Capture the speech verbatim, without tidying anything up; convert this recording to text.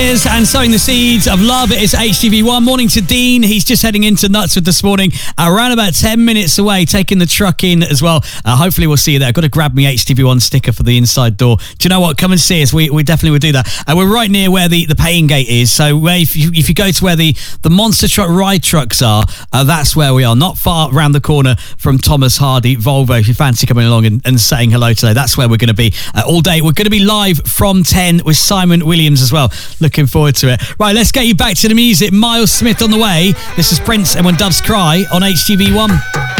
And sowing the seeds of love. It is H T V one. Morning to Dean. He's just heading into Knutsford this morning. Around about ten minutes away, taking the truck in as well. Uh, hopefully we'll see you there. I've got to grab me H T V one sticker for the inside door. Do you know what? Come and see us. We, we definitely will do that. And uh, we're right near where the, the paying gate is. So where if you, if you go to where the, the monster truck ride trucks are, uh, that's where we are. Not far around the corner from Thomas Hardy Volvo. If you fancy coming along and, and saying hello today, that's where we're going to be uh, all day. We're going to be live from ten with Simon Williams as well. Looking forward to it. Right, let's get you back to the music. Miles Smith on the way. This is Prince and When Doves Cry on H T V one.